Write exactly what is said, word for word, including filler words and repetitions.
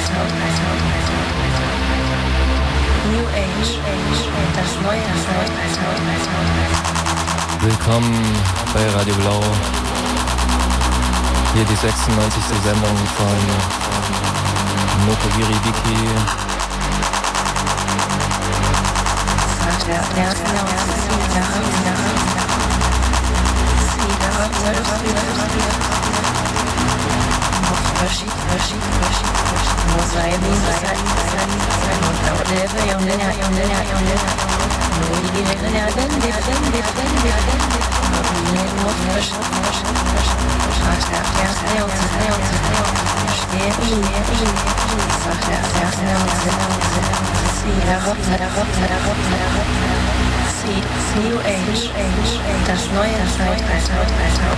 New Age, das neue Zeitalter. Willkommen bei Radio Blau. Hier die sechsundneunzigste Sendung von Nokogiri Wiki. New Age, das neue Zeitalter.